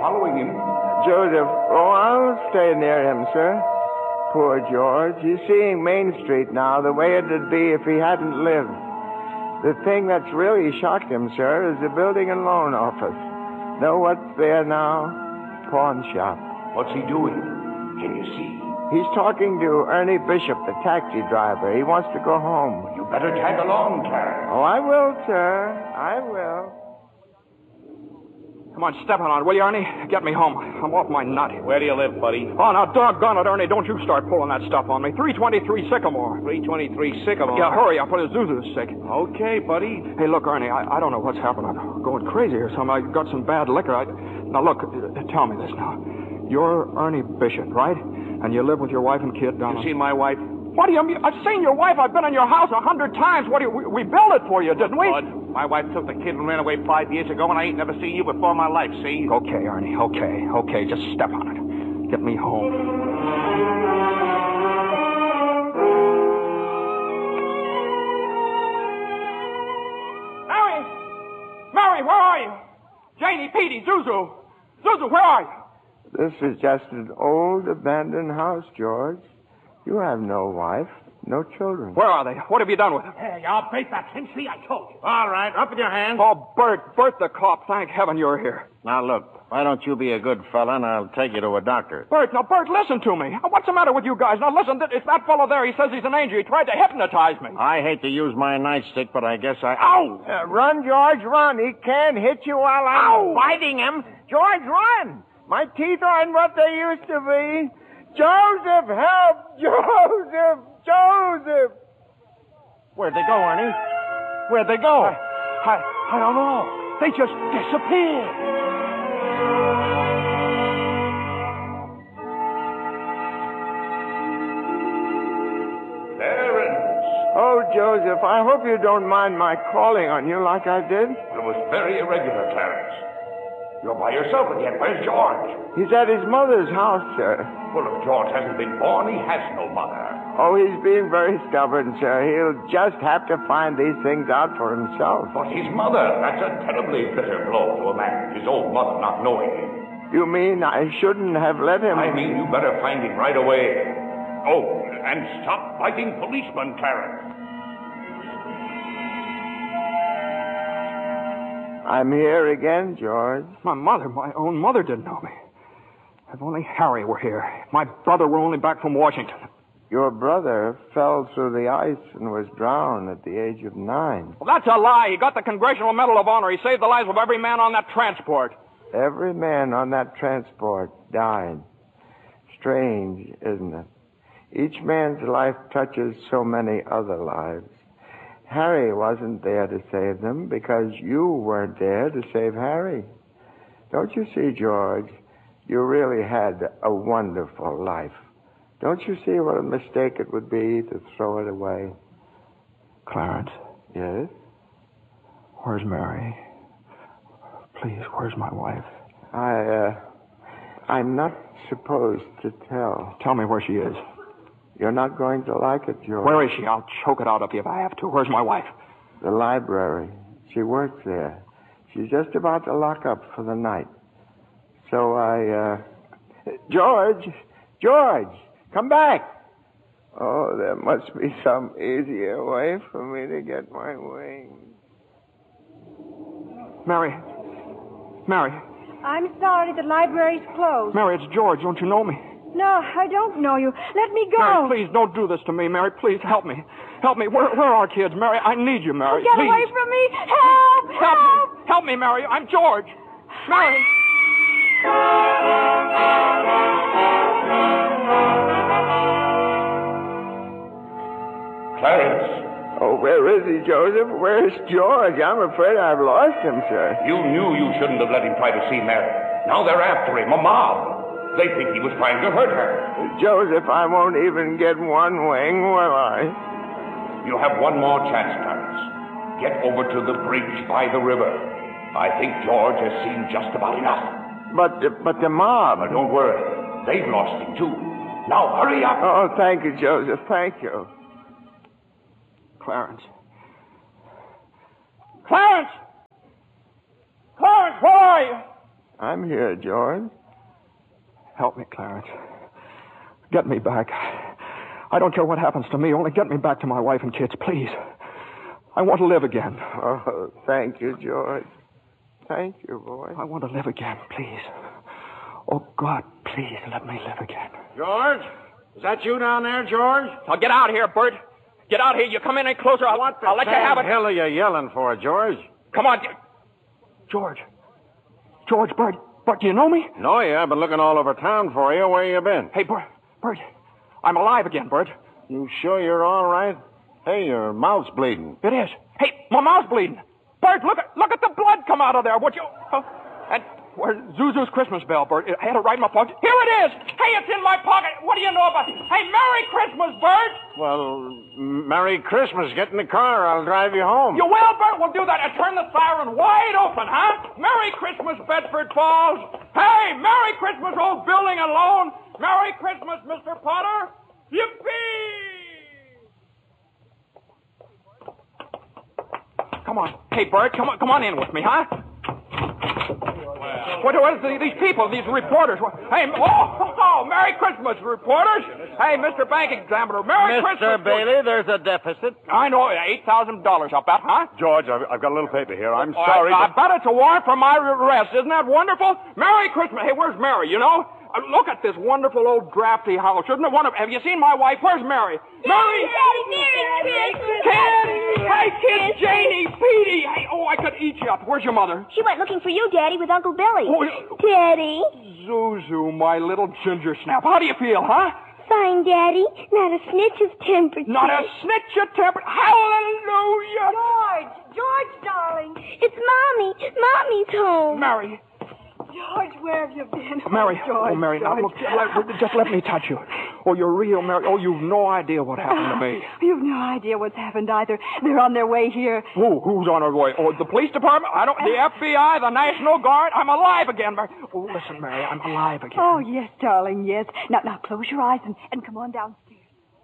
following him. Joseph, I'll stay near him, sir. Poor George. He's seeing Main Street now the way it'd be if he hadn't lived. The thing that's really shocked him, sir, is the building and loan office. Know what's there now? Pawn shop. What's he doing? Can you see? He's talking to Ernie Bishop, the taxi driver. He wants to go home. You better tag along, Clarence. Oh, I will, sir. I will. Come on, step on it, will you, Ernie? Get me home. I'm off my nut. Where do you live, buddy? Oh, now, doggone it, Ernie. Don't you start pulling that stuff on me. 323 Sycamore. 323 Sycamore. Yeah, hurry. I'll put a Zuzu's sick. Okay, buddy. Hey, look, Ernie, I don't know what's happened. I'm going crazy or something. I got some bad liquor. Now, look, tell me this now. You're Ernie Bishop, right? And you live with your wife and kid down You seen my wife? What do you mean? I've seen your wife. I've been in your house 100 times. What do you... We built it for you, didn't we? Bud, my wife took the kid and ran away 5 years ago, and I ain't never seen you before in my life, see? Okay, Ernie, okay. Just step on it. Get me home. Mary, where are you? Janie, Petey, Zuzu. Zuzu, where are you? This is just an old abandoned house, George. You have no wife, no children. Where are they? What have you done with them? Hey, I'll bait that tin. See, I told you. All right, up with your hands. Oh, Bert the cop. Thank heaven you're here. Now, look, why don't you be a good fella and I'll take you to a doctor? Bert, listen to me. What's the matter with you guys? Now, listen, it's that fellow there. He says he's an angel. He tried to hypnotize me. I hate to use my nightstick, but I guess Ow! Run, George, run. He can't hit you while I'm biting him. George, run. My teeth aren't what they used to be. Joseph, help! Joseph! Where'd they go, Ernie? Where'd they go? I don't know. They just disappeared. Clarence. Oh, Joseph, I hope you don't mind my calling on you like I did. It was very irregular, Clarence. You're by yourself again. Where's George? He's at his mother's house, sir. Well, if George hasn't been born, he has no mother. Oh, he's being very stubborn, sir. He'll just have to find these things out for himself. But his mother, that's a terribly bitter blow to a man, his own mother not knowing him. You mean I shouldn't have let him... I mean, you better find him right away. Oh, and stop fighting policemen, Clarence. I'm here again, George. My own mother didn't know me. If only Harry were here. My brother were only back from Washington. Your brother fell through the ice and was drowned at the age of 9. Well, that's a lie. He got the Congressional Medal of Honor. He saved the lives of every man on that transport. Every man on that transport died. Strange, isn't it? Each man's life touches so many other lives. Harry wasn't there to save them because you weren't there to save Harry. Don't you see, George? You really had a wonderful life. Don't you see what a mistake it would be to throw it away? Clarence. Yes? Where's Mary? Please, where's my wife? I'm not supposed to tell. Tell me where she is. You're not going to like it, George. Where is she? I'll choke it out of you if I have to. Where's my wife? The library. She works there. She's just about to lock up for the night. So George, come back. Oh, there must be some easier way for me to get my wings. Mary. I'm sorry, the library's closed. Mary, it's George. Don't you know me? No, I don't know you. Let me go. Mary, please, don't do this to me, Mary. Please, help me. Help me. Where are our kids, Mary? I need you, Mary. Get please. away from me. Help! Help me, Mary. I'm George. Mary. Clarence. Oh, where is he, Joseph? Where's George? I'm afraid I've lost him, sir. You knew you shouldn't have let him try to see Mary. Now they're after him, a mob. They think he was trying to hurt her. Joseph, I won't even get one wing, will I? You have one more chance, Clarence. Get over to the bridge by the river. I think George has seen just about enough. But the mob... But don't worry. They've lost him, too. Now, hurry up. Oh, thank you, Joseph. Thank you. Clarence, where are you? I'm here, George. Help me, Clarence. Get me back. I don't care what happens to me. Only get me back to my wife and kids, please. I want to live again. Oh, thank you, George. Thank you, boy. I want to live again, please. Oh, God, please let me live again. George? Is that you down there, George? Now, get out of here, Bert. Get out of here. You come in any closer, I'll let you have it. What the hell are you yelling for, George? Come on. George, Bert, do you know me? No, I've been looking all over town for you. Where you been? Hey, Bert, I'm alive again, Bert. You sure you're all right? Hey, your mouth's bleeding. It is. Hey, my mouth's bleeding. Bert, look at the blood come out of there. Would you? And where's Zuzu's Christmas bell, Bert? I had it right in my pocket. Here it is. Hey, it's in my pocket. What do you know about it? Hey, Merry Christmas, Bert. Well, Merry Christmas. Get in the car. I'll drive you home. You will, Bert? We'll do that. And turn the siren wide open, huh? Merry Christmas, Bedford Falls. Hey, Merry Christmas, old building and loan. Merry Christmas, Mr. Potter. Yippee! Come on. Hey, Bert, come on in with me, huh? What is these people, these reporters? Hey, Merry Christmas, reporters. Hey, Mr. Bank Examiner, Merry Christmas. Mr. Bailey, there's a deficit. I know, $8,000, I'll bet, huh? George, I've got a little paper here. I'm sorry. I bet it's a warrant for my arrest. Isn't that wonderful? Merry Christmas. Hey, where's Mary, you know? Look at this wonderful old drafty house. Isn't it wonderful? Have you seen my wife? Where's Mary? Mary! Merry Christmas! Kids! Hey, kids! Janie! Petey! Hey, I could eat you up. Where's your mother? She went looking for you, Daddy, with Uncle Billy. Oh, Daddy? Zuzu, my little ginger snap. How do you feel, huh? Fine, Daddy. Not a snitch of temperature. Not a snitch of temper. Hallelujah! George, darling. It's Mommy. Mommy's home. Mary. George, where have you been? Mary. George, Mary, now, look, just let me touch you. Oh, you're real, Mary. Oh, you've no idea what happened to me. You've no idea what's happened either. They're on their way here. Who's on their way? Oh, the police department? The FBI, the National Guard? I'm alive again, Mary. Oh, listen, Mary, I'm alive again. Oh, yes, darling, yes. Now close your eyes and come on downstairs.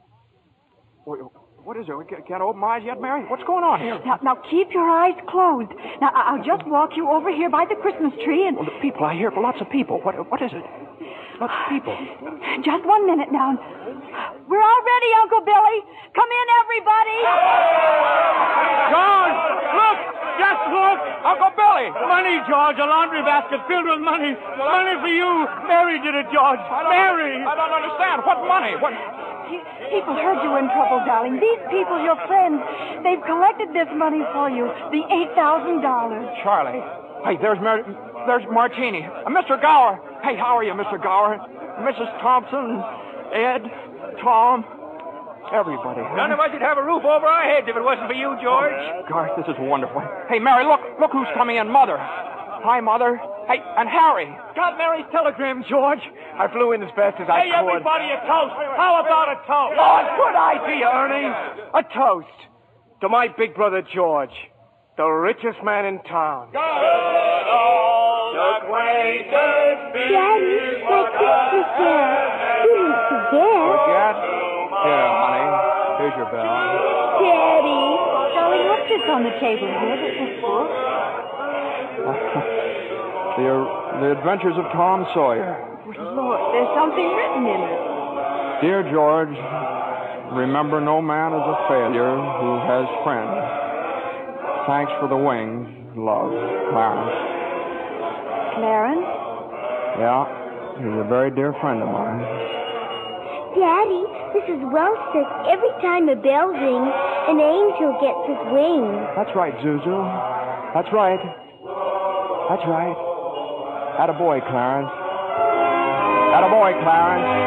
What is it? We can't open my eyes yet, Mary? What's going on here? Now keep your eyes closed. Now, I'll just walk you over here by the Christmas tree and... Well, the people, I hear lots of people. What is it? Lots of people. Just 1 minute now. We're all ready, Uncle Billy. Come in, everybody. George, look! Just look! Uncle Billy! Money, George. A laundry basket filled with money. Money for you. Mary did it, George. Mary! I don't understand. What money? What... People heard you were in trouble, darling. These people, your friends, they've collected this money for you. The $8,000. Charlie. Hey, there's Martini. Mr. Gower. Hey, how are you, Mr. Gower? Mrs. Thompson, Ed, Tom, everybody. None of us would have a roof over our heads if it wasn't for you, George. Gosh, this is wonderful. Hey, Mary, look who's coming in. Mother. Hi, Mother. Hey, and Harry. Got Mary's telegram, George. I flew in as fast as I could. Hey, everybody, a toast. How about a toast? Oh, good idea, Ernie. A toast to my big brother, George, the richest man in town. Daddy, my Christmas bell. You didn't forget. Forget? Here, honey. Here's your bell. Daddy. Darling, what's this on the table here? This book? The Adventures of Tom Sawyer. Lord, there's something written in it. Dear George, remember no man is a failure who has friends. Thanks for the wings. Love, Clarence. Clarence? Yeah, he's a very dear friend of mine. Daddy, Mrs. Wells says every time a bell rings, an angel gets his wings. That's right, Zuzu. That's right. That's right. Attaboy, Clarence. Attaboy, Clarence.